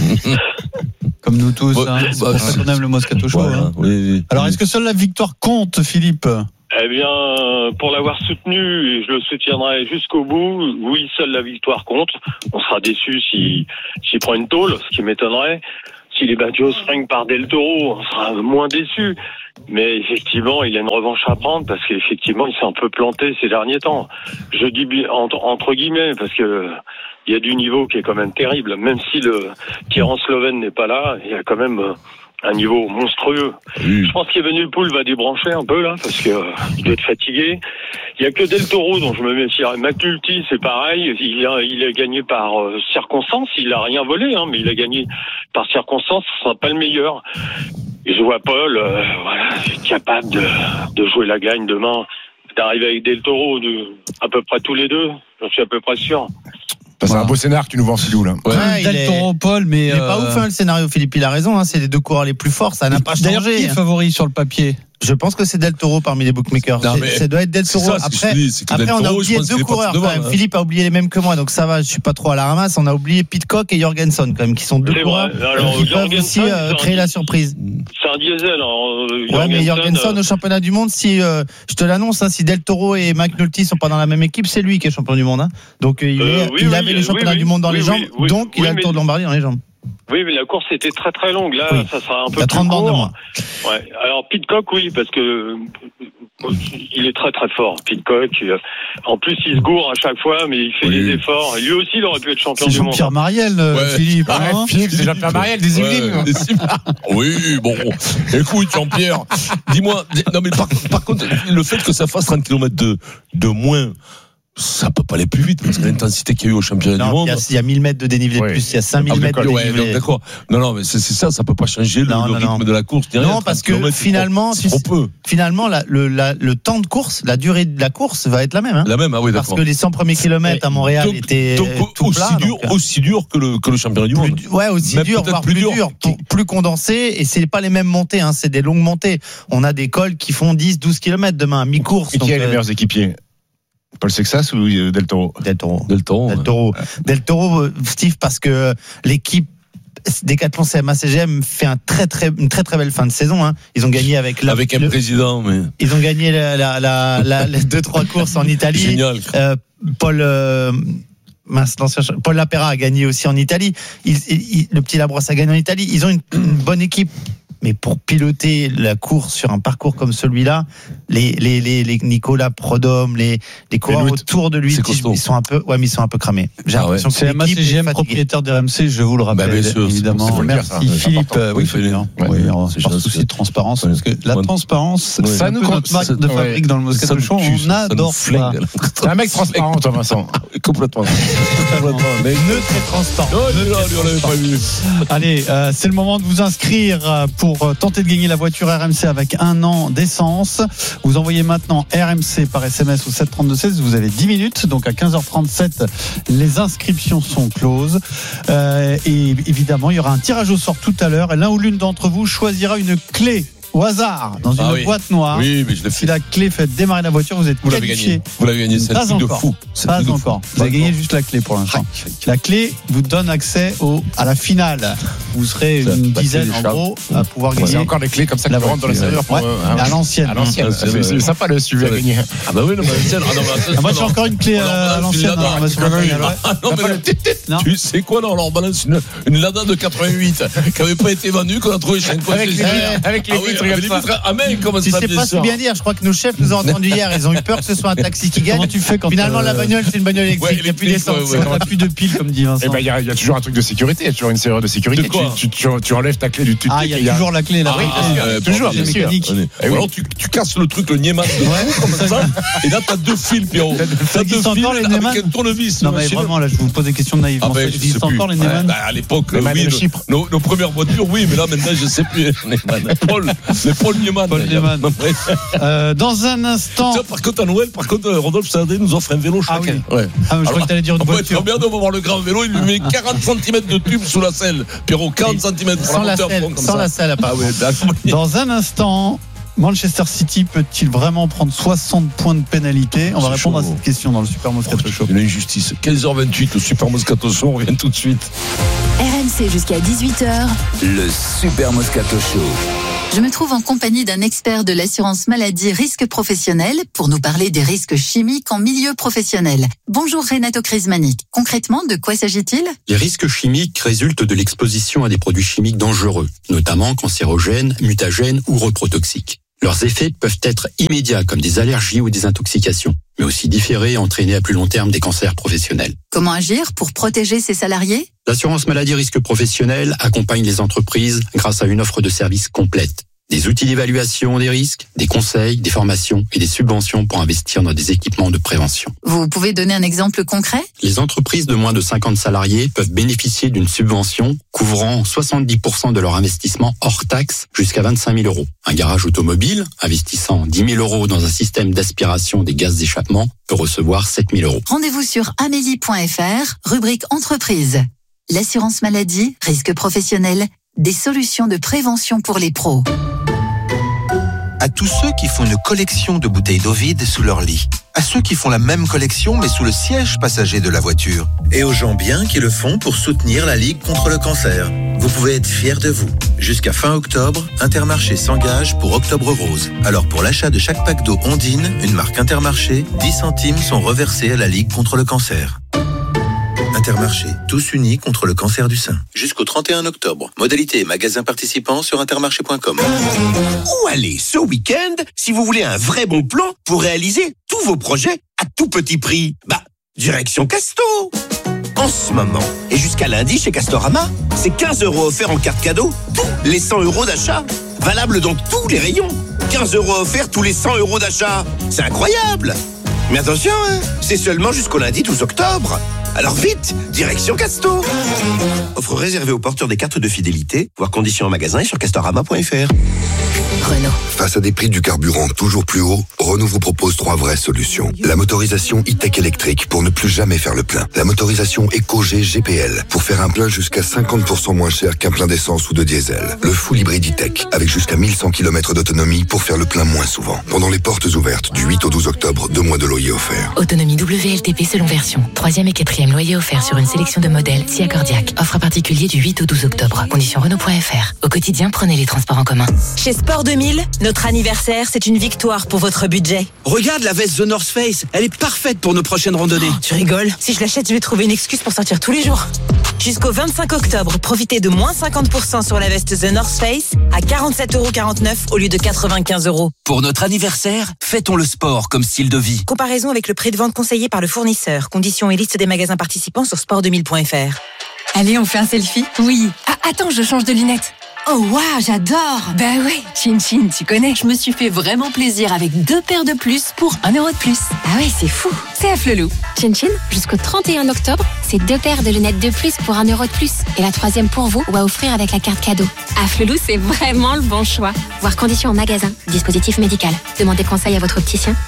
Comme nous tous, Ouais, hein. C'est bah, pour ça qu'on aime le Moscato Show. Voilà, hein. oui, oui. Alors, est-ce que seule la victoire compte, Philippe? Eh bien, pour l'avoir soutenu, et je le soutiendrai jusqu'au bout, oui, seule la victoire compte. On sera déçu s'il s'il prend une tôle, ce qui m'étonnerait. Si les Badios spring par Del Toro, on sera moins déçu. Mais effectivement, il a une revanche à prendre parce qu'effectivement, il s'est un peu planté ces derniers temps. Je dis bi- entre, entre guillemets parce que il y a du niveau qui est quand même terrible. Même si le tyran slovène n'est pas là, il y a quand même euh, un niveau monstrueux. Je pense qu'Evenepoel va débrancher un peu là parce que euh, il doit être fatigué. Il y a que Del Toro dont je me méfierais. McNulty, c'est pareil. Il a, il a gagné par euh, circonstance. Il a rien volé, hein, mais il a gagné par circonstance. Ce sera pas le meilleur. Et je vois Paul, euh, voilà, capable de, de jouer la gagne demain, d'arriver avec Del Toro, de, à peu près tous les deux. J'en suis à peu près sûr. C'est un beau scénar que tu nous vends, Philou, là. Ouais, il Del est- Toro, Paul, mais. Il est pas euh, ouf hein, le scénario, Philippe. Il a raison. Hein, c'est les deux coureurs les plus forts. Ça n'a pas D'ailleurs, qui changé. est favori sur le papier? Je pense que c'est Del Toro parmi les bookmakers. Non, C'est- mais ça doit être Del c'est Toro. ça, c'est ce que Après, je dis, c'est que après Del on a Toro, je oublié pense deux qu'il est pas coureurs. devant, quand même. hein. Philippe a oublié les mêmes que moi, donc ça va. Je suis pas trop à la ramasse. On a oublié Pitcock et Jorgensen quand même, qui sont deux C'est coureurs vrai. Alors, qui peuvent Jorgensen, aussi euh, c'est un- créer la surprise. C'est un diesel. Hein. Ouais, mais Jorgensen euh, au championnat du monde, si euh, je te l'annonce, hein, si Del Toro et McNulty sont pas dans la même équipe, c'est lui qui est champion du monde. Hein. Donc euh, il, Euh, est, oui, il oui, avait le oui, championnat oui, du monde dans oui, les oui, jambes, oui, donc il oui, a le mais- Tour de Lombardie dans les jambes. Oui, mais la course était très très longue. Là, Oui. ça sera un peu Il y a plus trente bornes de court. moins. Ouais. Alors Pitcock, oui, parce que euh, il est très très fort. Pitcock. euh, En plus, il se gourre à chaque fois, mais il fait Oui. des efforts. Et lui aussi, il aurait pu être champion C'est du monde. Jean-Pierre Mariel, euh, Ouais. Philippe. Arrête, hein Philippe, c'est Jean-Pierre Mariel, des Yvelines. Ouais, des Yvelines. Oui, bon. Écoute, Jean-Pierre, dis-moi, non, mais par, par contre, le fait que ça fasse trente kilomètres de, de moins, ça peut pas aller plus vite, parce que l'intensité qu'il y a eu au championnat du Non, monde. il y a- il y a mille mètres de dénivelé Oui. de plus, il y a cinq mille Ah, mètres de d'accord, Ouais, dénivelé. donc, d'accord. Non, non, mais c'est c'est ça, ça peut pas changer le, Non, le non, rythme non. de la course. ni rien. Non, parce trente que kilomètres, c'est finalement, trop- tu c'est trop peu. Finalement, la- le, la- le temps de course, la durée de la course va être la même. Hein, La même, ah oui, parce d'accord. que les cent premiers kilomètres à Montréal Donc- étaient donc, tout aussi plat. dur, donc, euh, aussi dur que le, que le championnat du plus, monde. du- ouais, aussi Même dur, peut-être voire plus plus dur. dur, plus, plus condensé. Et c'est pas les mêmes montées, hein, c'est des longues montées. On a des cols qui font dix, douze kilomètres demain, à mi-course. Et qui donc, a les euh, meilleurs équipiers? Paul Sexas ou euh, Del Toro? Del Toro. Del Toro. Del Toro. Del Toro, euh, Steve, parce que l'équipe Decathlon C M A C G M fait un très, très, une très très belle fin de saison. Hein. Ils ont gagné avec la, Avec un le- président, mais. ils ont gagné la, la, la, la- les deux trois courses en Italie. Génial. Euh, Paul euh, mince, l'ancien cha- Paul Lapera a gagné aussi en Italie. Il, il- il- le petit Labrosse a gagné en Italie. Ils ont une, une bonne équipe. Mais pour piloter la course sur un parcours comme celui-là, les, les, les, les Nicolas Prodhomme, les, les coureurs Louis, autour de lui, c'est ils costaud. sont un peu, ouais, mais ils sont un peu cramés. J'ai Ah l'impression ouais. que C'est M A C l'équipe G M, est fatiguée. propriétaire d'R M C, je vous le rappelle, Bah, bien sûr, c'est évidemment. pour- c'est pour le dire, Merci ça, c'est Philippe. important. Euh, oui, il faut le dire. Ouais. Oui, alors, C'est par chose souci que- de transparence, parce que la Ouais. transparence, Ouais. c'est Ça un nous peu compte- notre marque ça- de ouais. fabrique dans le Ça Moscato nous Show. tue, On ça nous adore ça. flingue. C'est un mec transparent, toi, Vincent. Complètement. Mais neutre et transparent. Oh, lui, là, lui, on l'avait pas vu. Allez, euh, c'est le moment de vous inscrire euh, pour euh, tenter de gagner la voiture R M C avec un an d'essence. Vous envoyez maintenant R M C par S M S au sept trente-deux seize. Vous avez dix minutes, donc à quinze heures trente-sept, les inscriptions sont closes. Euh, et évidemment, il y aura un tirage au sort tout à l'heure. Et l'un ou l'une d'entre vous choisira une clé au hasard dans une ah oui. boîte noire. Oui, mais je l'ai fait. Si la clé fait démarrer la voiture, vous êtes vous l'avez qualifié. gagné. Vous l'avez gagné, c'est pas un truc encore. de fou. C'est pas encore. Fou. Vous avez gagné juste la clé pour l'instant. La clé vous donne accès au, à la finale. Vous serez ça, une dizaine en gros à pouvoir gagner. C'est encore des clés comme ça qui rentrent dans la serrure. Ouais, euh, à l'ancienne. À l'ancienne. C'est, c'est sympa le suivi à gagner. Ah bah oui, non, mais l'ancienne. Ah non, mais attention, moi j'ai encore une clé à l'ancienne. Non, mais tu sais quoi, non, on leur balance une, une Lada de quatre-vingt-huit qui n'avait pas été vendue, qu'on a trouvé chez un coin. Avec les vitres, avec les vitres. Ah, mais comment tu ça sais pas si bien dire. Je crois que nos chefs nous ont entendu hier. Ils ont eu peur que ce soit un taxi qui gagne. Comment tu fais quand finalement la bagnole c'est une bagnole électrique. Il n'y a plus d'essence. Il n'y a plus de pile comme dit Vincent. Eh ben il y a toujours un truc de sécurité. Il y a toujours une serrure de sécurité. De quoi tu, tu, tu enlèves ta clé du tuto. Ah, il y a toujours la clé là. Toujours, bien sûr. Ou alors tu casses le truc, le Nieman, comme ça. Et là t'as deux fils, Pierrot. T'as deux fils avec un tournevis. Non mais vraiment là je vous pose des questions naïvement. Ça existe encore les Neyman? À l'époque, oui. Nos premières voitures, oui, mais là maintenant je sais plus. Paul, les Paul Nieman. Paul Nieman. Euh, dans un instant. Ça, par contre, à Noël, par contre, Rodolphe Sadé nous offre un vélo chacun. Ah oui. Ouais. Ah, mais je crois que t'allais dire une voiture. Bien de voir le grand vélo, il lui met quarante centimètres de tube sous la selle. Pierrot, quarante centimètres sans la selle. Sans la selle, ah ouais, dans un instant. Manchester City peut-il vraiment prendre soixante points de pénalité? On va c'est répondre chaud. à cette question dans le Super Moscato oh, Show. Une injustice. quinze heures vingt-huit, le Super Moscato Show, on revient tout de suite. R M C jusqu'à dix-huit heures. Le Super Moscato Show. Je me trouve en compagnie d'un expert de l'assurance maladie risque professionnel pour nous parler des risques chimiques en milieu professionnel. Bonjour Renato Crismanic. Concrètement, de quoi s'agit-il? Les risques chimiques résultent de l'exposition à des produits chimiques dangereux, notamment cancérogènes, mutagènes ou reprotoxiques. Leurs effets peuvent être immédiats comme des allergies ou des intoxications, mais aussi différés et entraîner à plus long terme des cancers professionnels. Comment agir pour protéger ses salariés? L'assurance maladie risque professionnel accompagne les entreprises grâce à une offre de services complète. Des outils d'évaluation des risques, des conseils, des formations et des subventions pour investir dans des équipements de prévention. Vous pouvez donner un exemple concret? Les entreprises de moins de cinquante salariés peuvent bénéficier d'une subvention couvrant soixante-dix pour cent de leur investissement hors taxe jusqu'à vingt-cinq mille euros. Un garage automobile investissant dix mille euros dans un système d'aspiration des gaz d'échappement peut recevoir sept mille euros. Rendez-vous sur amélie point f r, rubrique entreprise. L'assurance maladie, risque professionnel, des solutions de prévention pour les pros. À tous ceux qui font une collection de bouteilles d'eau vide sous leur lit. À ceux qui font la même collection mais sous le siège passager de la voiture. Et aux gens bien qui le font pour soutenir la Ligue contre le cancer. Vous pouvez être fiers de vous. Jusqu'à fin octobre, Intermarché s'engage pour Octobre Rose. Alors pour l'achat de chaque pack d'eau Ondine, une marque Intermarché, dix centimes sont reversés à la Ligue contre le cancer. Intermarché, tous unis contre le cancer du sein. Jusqu'au trente et un octobre. Modalité et magasins participants sur intermarché point com. Où aller ce week-end si vous voulez un vrai bon plan pour réaliser tous vos projets à tout petit prix? Bah, direction Casto. En ce moment, et jusqu'à lundi chez Castorama, c'est quinze euros offerts en carte cadeau, tous les cent euros d'achat. Valable dans tous les rayons. quinze euros offerts tous les cent euros d'achat. C'est incroyable. Mais attention, hein, c'est seulement jusqu'au lundi douze octobre. Alors vite, direction Casto. Offre réservée aux porteurs des cartes de fidélité. Voir conditions en magasin et sur castorama point f r. Renault. Face à des prix du carburant toujours plus hauts, Renault vous propose trois vraies solutions. La motorisation e-tech électrique pour ne plus jamais faire le plein. La motorisation EcoG G P L pour faire un plein jusqu'à cinquante pour cent moins cher qu'un plein d'essence ou de diesel. Le full hybride e-tech avec jusqu'à mille cent kilomètres d'autonomie pour faire le plein moins souvent. Pendant les portes ouvertes du huit au douze octobre, deux mois de loyer offert. Autonomie W L T P selon version. Troisième et quatrième loyer offert sur une sélection de modèles S I A Cordiac. Offre particulier du huit au douze octobre. Conditions Renault point f r. Au quotidien, prenez les transports en commun. Chez Sport deux mille, notre anniversaire, c'est une victoire pour votre budget. Regarde la veste The North Face, elle est parfaite pour nos prochaines randonnées. Oh, tu rigoles? Si je l'achète, je vais trouver une excuse pour sortir tous les jours. Jusqu'au vingt-cinq octobre, profitez de moins cinquante pour cent sur la veste The North Face à quarante-sept euros quarante-neuf au lieu de quatre-vingt-quinze euros. Pour notre anniversaire, fêtons le sport comme style de vie. Comparaison avec le prix de vente conseillé par le fournisseur. Conditions et liste des magasins participants sur sport deux mille point f r. Allez, on fait un selfie? Oui. Ah, attends, je change de lunettes. Oh waouh, j'adore. Bah ouais, Chin Chin, tu connais. Je me suis fait vraiment plaisir avec deux paires de plus pour un euro de plus. Ah ouais, c'est fou. C'est à Flelou. Chin Chin, jusqu'au trente et un octobre, c'est deux paires de lunettes de plus pour un euro de plus. Et la troisième pour vous ou à offrir avec la carte cadeau. À Flelou, c'est vraiment le bon choix. Voir conditions en magasin. Dispositif médical. Demandez conseil à votre opticien.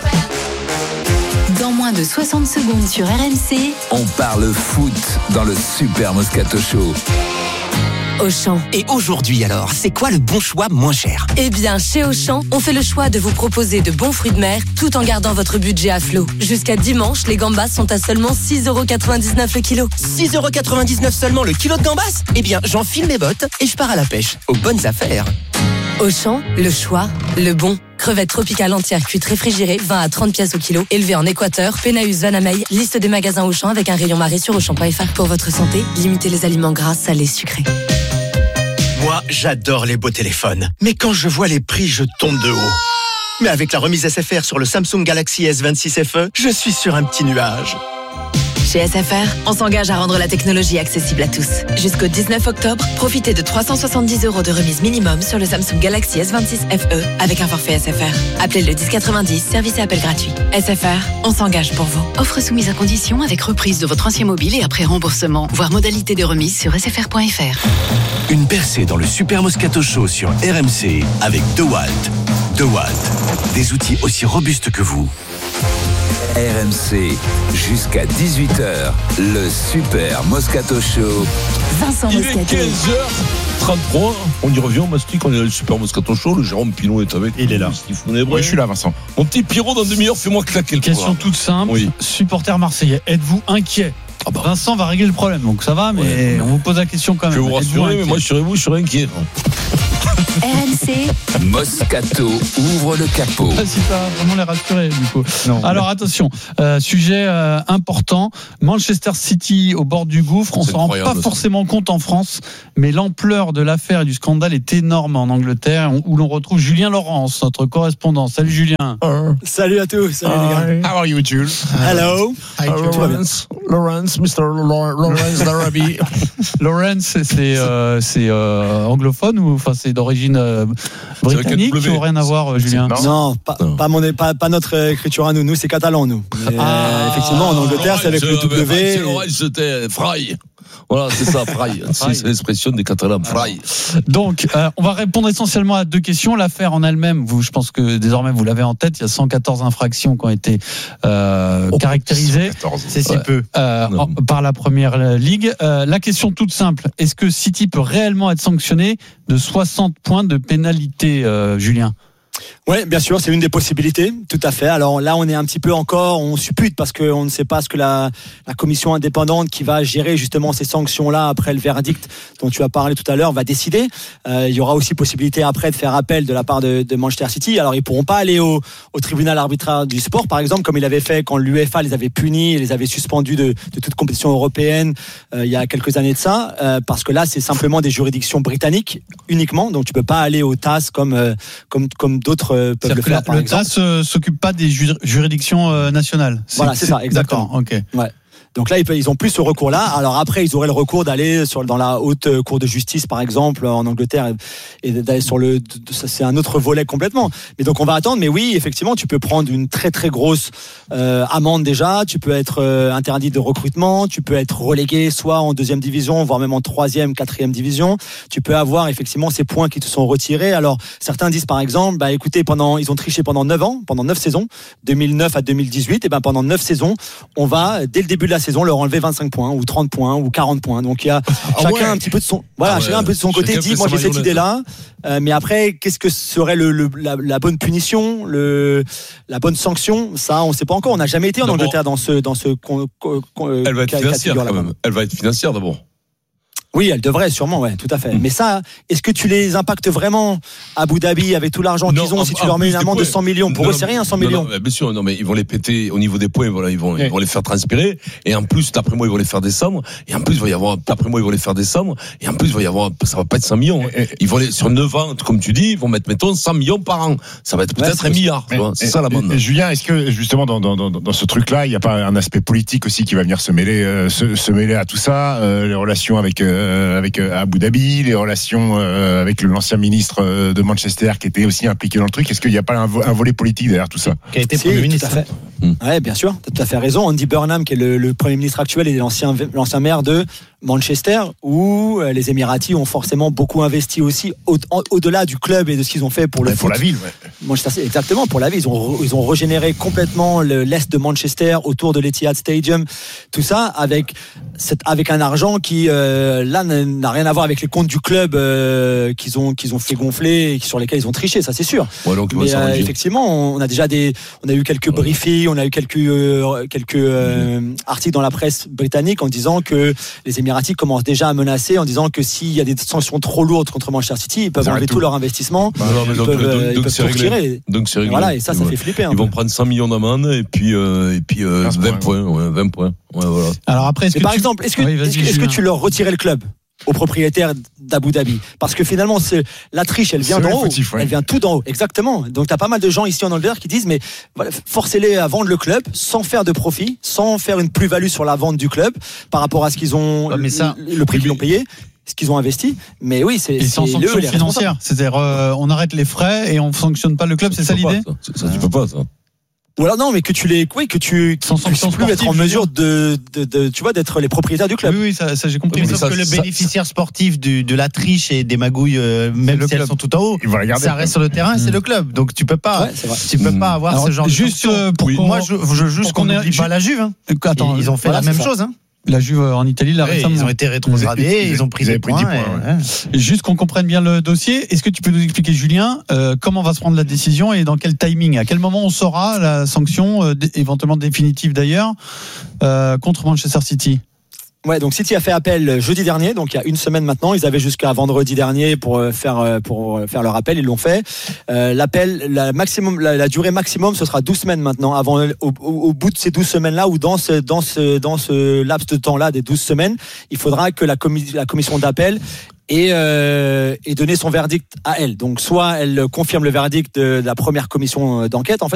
Dans moins de soixante secondes sur R M C, on parle foot dans le Super Moscato Show. Auchan. Et aujourd'hui alors, c'est quoi le bon choix moins cher ? Eh bien, chez Auchan, on fait le choix de vous proposer de bons fruits de mer tout en gardant votre budget à flot. Jusqu'à dimanche, les gambas sont à seulement six euros quatre-vingt-dix-neuf le kilo. six euros quatre-vingt-dix-neuf seulement le kilo de gambas ? Eh bien, j'enfile mes bottes et je pars à la pêche. Aux bonnes affaires. Auchan, le choix, le bon. Crevettes tropicales entières cuites réfrigérées, vingt à trente pièces au kilo. Élevées en Équateur, Pénaus, Vanamey. Liste des magasins Auchan avec un rayon marée sur auchan point f r. Pour votre santé, limitez les aliments gras, salés, sucrés. Moi, j'adore les beaux téléphones. Mais quand je vois les prix, je tombe de haut. Mais avec la remise S F R sur le Samsung Galaxy S vingt-six F E, je suis sur un petit nuage. Chez S F R, on s'engage à rendre la technologie accessible à tous. Jusqu'au dix-neuf octobre, profitez de trois cent soixante-dix euros de remise minimum sur le Samsung Galaxy S vingt-six F E avec un forfait S F R. Appelez le dix quatre-vingt-dix, service et appel gratuit. S F R, on s'engage pour vous. Offre soumise à condition avec reprise de votre ancien mobile et après remboursement. Voir modalité de remise sur s f r point f r. Une percée dans le Super Moscato Show sur R M C avec DeWalt. DeWalt, des outils aussi robustes que vous. R M C, jusqu'à dix-huit heures, le Super Moscato Show. Vincent Il Moscato. est quinze heures trente-trois, on y revient, on mastique, on est dans le Super Moscato Show, le Jérôme Pinot est avec. Il est là. Oui, je suis là, Vincent. Mon petit Pierrot, dans demi-heure, fais-moi claquer le Question toute simple. Oui. Supporter marseillais, êtes-vous inquiet ? Ah bah. Vincent va régler le problème, donc ça va, mais Ouais. on vous pose la question quand même. Je vais vous Êtes-vous rassurer, mais inquiet ? moi, je serais vous, je serais inquiet. R M C. Moscato ouvre le capot. Ah, si ça va vraiment les rassurer du coup. Non. Alors attention, euh, sujet euh, important, Manchester City au bord du gouffre, on C'est s'en rend incroyable, pas ça. forcément compte en France, mais l'ampleur de l'affaire et du scandale est énorme en Angleterre, où l'on retrouve Julien Laurence, notre correspondant. Salut Julien. Salut à tous, salut les gars. How are you, Jules? Hello. Hi, Tout va bien. Lawrence, Lawrence, mister Lawrence Darabi. Lawrence, c'est euh, c'est euh, anglophone ou enfin c'est d'origine euh, britannique avec un W. ou rien à voir, euh, Julien? Non, pas, Non. pas, mon, pas, pas notre écriture à nous. Nous, c'est catalan, nous. Mais, Ah, euh, effectivement, en Angleterre, c'est avec le C'est W. Lawrence, c'était Fry. Voilà, c'est ça, Fry. C'est c'est l'expression des Catalans, Fry. Donc, euh, on va répondre essentiellement à deux questions. L'affaire en elle-même, vous, je pense que désormais vous l'avez en tête. Il y a cent quatorze infractions qui ont été euh, Oh, caractérisées. C'est si Ouais. peu. Euh, en- par la première ligue. Euh, la question toute simple, est-ce que City peut réellement être sanctionné de soixante points de pénalité, euh, Julien? Oui, bien sûr, c'est une des possibilités, tout à fait. Alors là, on est un petit peu encore, on suppute parce qu'on ne sait pas ce que la, la commission indépendante qui va gérer justement ces sanctions-là après le verdict dont tu as parlé tout à l'heure va décider. Euh, il y aura aussi possibilité après de faire appel de la part de, de Manchester City. Alors ils pourront pas aller au, au tribunal arbitraire du sport, par exemple, comme il avait fait quand l'U E F A les avait punis et les avait suspendus de, de toute compétition européenne euh, il y a quelques années de ça, euh, parce que là, c'est simplement des juridictions britanniques uniquement, donc tu peux pas aller au T A S comme euh, comme comme d'autres euh, peuvent le C'est-à-dire que faire la- par le exemple. T A S euh, s'occupe pas des ju- juridictions euh, nationales. Voilà, c'est ça, exactement. D'accord, ok. Ouais. Donc là, ils, peuvent- ils ont plus ce recours-là. Alors après, ils auraient le recours d'aller sur dans la haute cour de justice, par exemple, en Angleterre, et d'aller sur le. Ça, c'est un autre volet complètement. Mais donc on va attendre. Mais oui, effectivement, tu peux prendre une très très grosse euh, amende déjà. Tu peux être euh, interdit de recrutement. Tu peux être relégué soit en deuxième division, voire même en troisième, quatrième division. Tu peux avoir effectivement ces points qui te sont retirés. Alors certains disent par exemple, bah écoutez, pendant ils ont triché pendant neuf ans, pendant neuf saisons, deux mille neuf à deux mille dix-huit. Et ben pendant neuf saisons, on va dès le début de la saison leur enlever vingt-cinq points ou trente points ou quarante points. Donc il y a Ah chacun ouais. un petit peu de son voilà, Ah ouais. chacun un peu de son côté Chacun dit fait moi sa j'ai cette marionnette. idée là, euh, mais après qu'est-ce que serait le, le la, la bonne punition, le la bonne sanction, ça on sait pas encore, on n'a jamais été en D'abord, Angleterre dans ce dans ce con, con, con, Elle va être cas- cas de financière figure-là. quand même. Elle va être financière d'abord. Oui, elle devrait sûrement, ouais, tout à fait. Mais ça, est-ce que tu les impactes vraiment à Abu Dhabi avec tout l'argent qu'ils ont? en- Si tu en leur mets plus une des amende de points. cent millions, pour Non, eux c'est rien, cent non, millions. non, bien sûr, non, mais ils vont les péter au niveau des points, voilà, ils vont, Ouais. ils vont les faire transpirer, et en plus, d'après moi, ils vont les faire descendre, et en plus, il va y avoir, d'après moi, ils vont les faire descendre, et en plus, il va y avoir, ça va pas être cent millions, hein. Ils vont les, sur neuf ans, comme tu dis, ils vont mettre, mettons, cent millions par an. Ça va être peut-être Ouais, un milliard, tu vois, c'est Et- ça la et- bande. et Julien, est-ce que justement dans, dans, dans, dans ce truc-là, il n'y a pas un aspect politique aussi qui va venir se mêler, euh, se, se mêler à tout ça, euh, les relations avec euh, avec euh, Abu Dhabi, les relations euh, avec l'ancien ministre euh, de Manchester qui était aussi impliqué dans le truc. Est-ce qu'il n'y a pas un, vo- un volet politique derrière tout ça? Qui a été Si, Premier tout ministre. à fait. Mmh. Ouais, bien sûr, tu as tout à fait raison. Andy Burnham, qui est le, le Premier ministre actuel et l'ancien, l'ancien maire de Manchester, où les Émiratis ont forcément beaucoup investi aussi au, en, au-delà du club et de ce qu'ils ont fait pour le ouais, foot. Pour la ville, ouais. Manchester, exactement, pour la ville. Ils ont, ils ont régénéré complètement le, l'est de Manchester autour de l'Etihad Stadium. Tout ça avec, cette, avec un argent qui, euh, là, n'a rien à voir avec les comptes du club euh, qu'ils, ont, qu'ils ont fait gonfler et sur lesquels ils ont triché, ça c'est sûr. Ouais, donc, Mais euh, effectivement, on a déjà des, on a eu quelques ouais. briefings, on a eu quelques, euh, quelques euh, mmh. articles dans la presse britannique en disant que les Émiratis commencent déjà à menacer en disant que s'il y a des sanctions trop lourdes contre Manchester City, ils peuvent ça enlever tout leur investissement. Bah, non, mais ils donc, peuvent, donc, ils donc peuvent c'est tout réglé. retirer. Donc c'est réglé. Voilà, et ça, ça ouais. fait flipper. Un ils peu. vont prendre cent millions d'amende et puis, euh, et puis euh, vingt points. Ouais, vingt points. Ouais, voilà. Alors après, est-ce que par tu... exemple, est-ce que, oui, est-ce, est-ce que tu leur retirais le club aux propriétaires d'Abu Dhabi, parce que finalement c'est la triche, elle vient c'est d'en haut, fautif, ouais. elle vient tout d'en haut, exactement. Donc t'as pas mal de gens ici en Angleterre qui disent mais voilà, forcez-les à vendre le club sans faire de profit, sans faire une plus-value sur la vente du club par rapport à ce qu'ils ont, ouais, mais ça, le, le prix qu'ils ont payé, ce qu'ils ont investi. Mais oui, c'est, et sans c'est sanction eux, les financière, c'est-à-dire euh, on arrête les frais et on sanctionne pas le club, ça, c'est ça l'idée pas, ça. ça tu peux pas ça. Ou alors non, mais que tu les, oui, que tu sans sanction plus être en mesure de, de, de, tu vois, d'être les propriétaires du club. Oui, oui, ça, ça j'ai compris. Oui, mais sauf ça, que le ça, bénéficiaire ça, sportif du, de la triche et des magouilles, euh, même si club. Elles sont tout en haut, ça reste sur le terrain, mmh. c'est le club. Donc tu peux pas, ouais, tu peux mmh. pas avoir alors, ce genre juste de sanction. pour oui. Moi, je, je juste qu'on n'oublie pas la Juve. Hein. Attends, ils ont fait voilà, la même chose. Hein. La Juve en Italie, là, oui, récemment. Ils ont été rétrogradés, ils, ils ont pris des points. dix points et, ouais. Juste qu'on comprenne bien le dossier, est-ce que tu peux nous expliquer, Julien, euh, comment va se prendre la décision et dans quel timing, à quel moment on saura la sanction, euh, d- éventuellement définitive d'ailleurs, euh, contre Manchester City? Ouais, donc City a fait appel jeudi dernier, donc il y a une semaine maintenant. Ils avaient jusqu'à vendredi dernier pour faire pour faire leur appel, ils l'ont fait. Euh, l'appel, la maximum, la, la durée maximum, ce sera douze semaines maintenant. Avant, au, au, au bout de ces douze semaines-là, ou dans ce dans ce dans ce laps de temps-là des douze semaines, il faudra que la, commi- la commission d'appel et, euh, et donner son verdict à elle. Donc soit elle confirme le verdict de la première commission d'enquête, en fait.